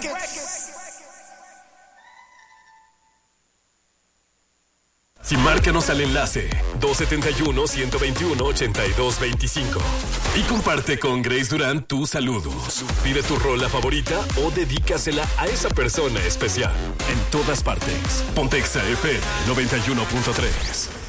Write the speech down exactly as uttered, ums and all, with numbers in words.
Si márcanos al enlace dos siete uno, uno dos uno, ocho dos dos cinco y comparte con Grace Durán tus saludos. Pide tu rola favorita o dedícasela a esa persona especial. En todas partes. Pontexa F M noventa y uno punto tres.